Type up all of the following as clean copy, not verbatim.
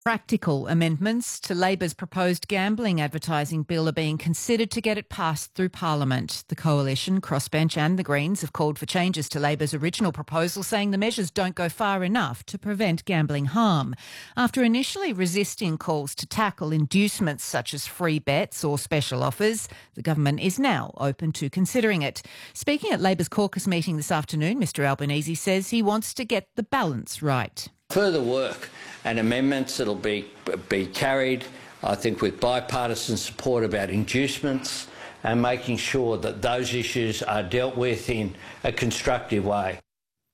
Practical amendments to Labor's proposed gambling advertising bill are being considered to get it passed through Parliament. The Coalition, Crossbench and the Greens have called for changes to Labor's original proposal, saying the measures don't go far enough to prevent gambling harm. After initially resisting calls to tackle inducements such as free bets or special offers, the government is now open to considering it. Speaking at Labor's caucus meeting this afternoon, Mr Albanese says he wants to get the balance right. Further work and amendments that'll be carried, I think, with bipartisan support about inducements and making sure that those issues are dealt with in a constructive way.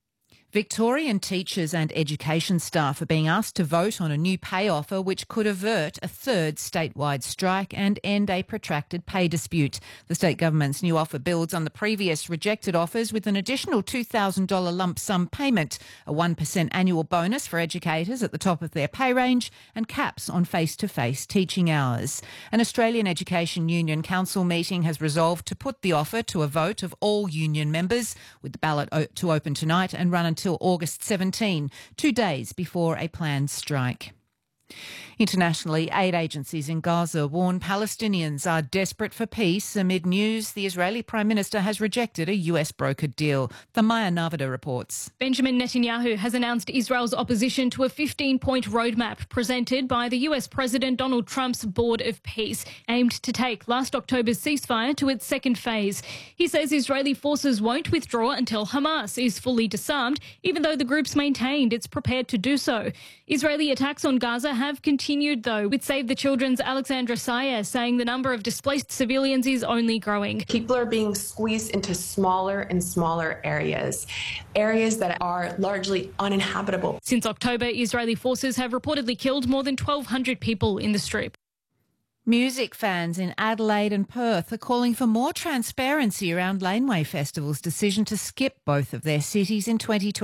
Victorian teachers and education staff are being asked to vote on a new pay offer which could avert a third statewide strike and end a protracted pay dispute. The state government's new offer builds on the previous rejected offers with an additional $2,000 lump sum payment, a 1% annual bonus for educators at the top of their pay range and caps on face-to-face teaching hours. An Australian Education Union Council meeting has resolved to put the offer to a vote of all union members, with the ballot to open tonight and run until August 17, 2 days before a planned strike. Internationally, aid agencies in Gaza warn Palestinians are desperate for peace amid news the Israeli Prime Minister has rejected a US-brokered deal. Thamaya Navada reports. Benjamin Netanyahu has announced Israel's opposition to a 15-point roadmap presented by the US President Donald Trump's Board of Peace, aimed to take last October's ceasefire to its second phase. He says Israeli forces won't withdraw until Hamas is fully disarmed, even though the group's maintained it's prepared to do so. Israeli attacks on Gaza have continued, though, with Save the Children's Alexandra Sayer saying the number of displaced civilians is only growing. People are being squeezed into smaller and smaller areas that are largely uninhabitable. Since October, Israeli forces have reportedly killed more than 1,200 people in the Strip. Music fans in Adelaide and Perth are calling for more transparency around Laneway Festival's decision to skip both of their cities in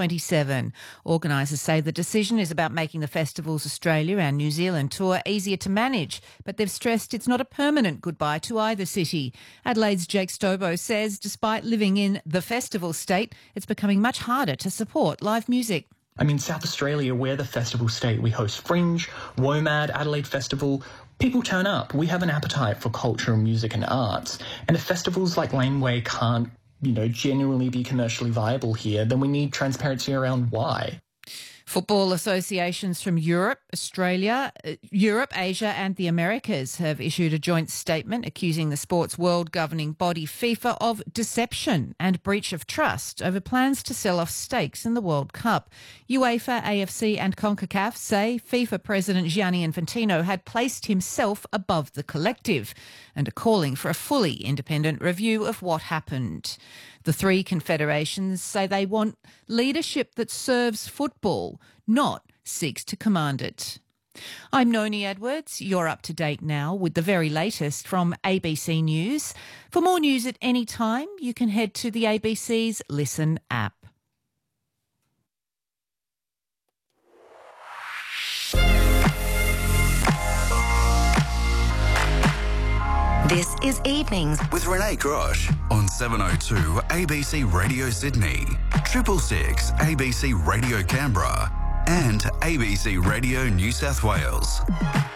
2027. Organisers say the decision is about making the festival's Australia and New Zealand tour easier to manage, but they've stressed it's not a permanent goodbye to either city. Adelaide's Jake Stobo says despite living in the festival state, it's becoming much harder to support live music. South Australia, we're the festival state. We host Fringe, WOMAD, Adelaide Festival. People turn up. We have an appetite for culture, music and arts. And if festivals like Laneway can't, genuinely be commercially viable here, then we need transparency around why. Football associations from Europe, Australia, Asia and the Americas have issued a joint statement accusing the sports world governing body FIFA of deception and breach of trust over plans to sell off stakes in the World Cup. UEFA, AFC and CONCACAF say FIFA President Gianni Infantino had placed himself above the collective and are calling for a fully independent review of what happened. The three confederations say they want leadership that serves football, not seeks to command it. I'm Noni Edwards. You're up to date now with the very latest from ABC News. For more news at any time, you can head to the ABC's Listen app. This is Evenings with Renee Grosh on 702 ABC Radio Sydney, 666 ABC Radio Canberra and ABC Radio New South Wales.